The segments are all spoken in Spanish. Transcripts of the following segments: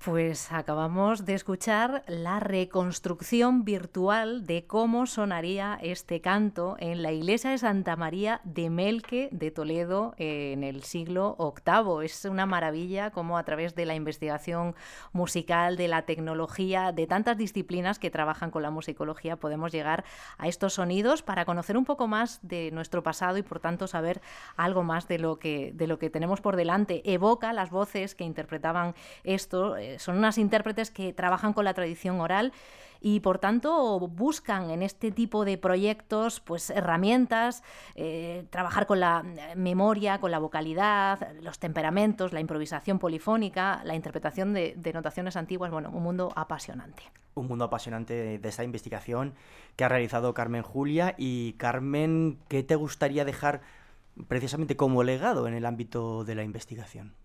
Pues acabamos de escuchar la reconstrucción virtual de cómo sonaría este canto en la iglesia de Santa María de Melque de Toledo en el siglo VIII. Es una maravilla cómo a través de la investigación musical, de la tecnología, de tantas disciplinas que trabajan con la musicología, podemos llegar a estos sonidos para conocer un poco más de nuestro pasado y por tanto saber algo más de lo que tenemos por delante. Evoca las voces que interpretaban esto. Son unas intérpretes que trabajan con la tradición oral y, por tanto, buscan en este tipo de proyectos pues herramientas, trabajar con la memoria, con la vocalidad, los temperamentos, la improvisación polifónica, la interpretación de notaciones antiguas. Bueno, un mundo apasionante. Un mundo apasionante de esta investigación que ha realizado Carmen Julia. Y, Carmen, ¿qué te gustaría dejar precisamente como legado en el ámbito de la investigación?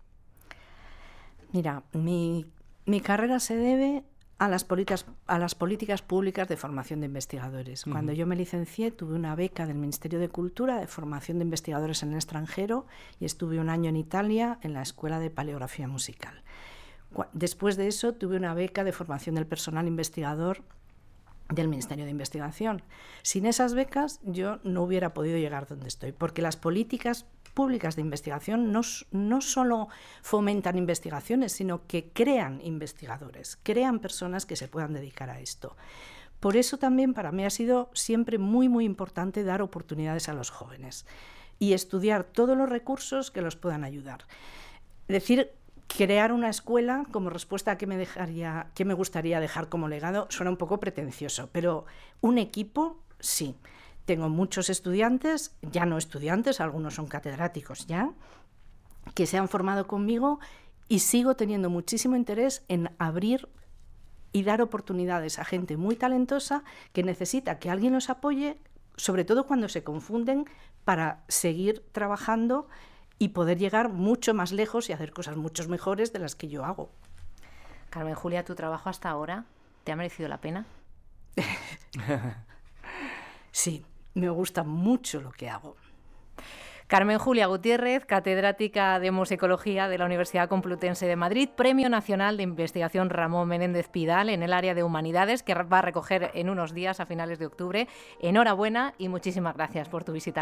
Mira, mi carrera se debe a las políticas públicas de formación de investigadores. Cuando yo me licencié, tuve una beca del Ministerio de Cultura de formación de investigadores en el extranjero y estuve un año en Italia en la Escuela de Paleografía Musical. Después de eso, tuve una beca de formación del personal investigador del Ministerio de Investigación. Sin esas becas, yo no hubiera podido llegar donde estoy, porque las políticas públicas de investigación no solo fomentan investigaciones, sino que crean investigadores, crean personas que se puedan dedicar a esto. Por eso también para mí ha sido siempre muy, muy importante dar oportunidades a los jóvenes y estudiar todos los recursos que los puedan ayudar. Es decir, crear una escuela como respuesta a qué me gustaría dejar como legado suena un poco pretencioso, pero un equipo sí. Tengo muchos estudiantes, ya no estudiantes, algunos son catedráticos ya, que se han formado conmigo y sigo teniendo muchísimo interés en abrir y dar oportunidades a gente muy talentosa que necesita que alguien los apoye, sobre todo cuando se confunden, para seguir trabajando y poder llegar mucho más lejos y hacer cosas mucho mejores de las que yo hago. Carmen Julia, ¿tu trabajo hasta ahora te ha merecido la pena? Sí, me gusta mucho lo que hago. Carmen Julia Gutiérrez, catedrática de Musicología de la Universidad Complutense de Madrid, Premio Nacional de Investigación Ramón Menéndez Pidal en el área de Humanidades, que va a recoger en unos días, a finales de octubre. Enhorabuena y muchísimas gracias por tu visita.